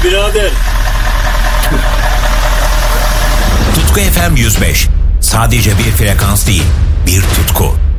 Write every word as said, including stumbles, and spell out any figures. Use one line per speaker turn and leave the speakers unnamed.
birader.
Tutku F M yüz beş. Sadece bir frekans değil, bir tutku.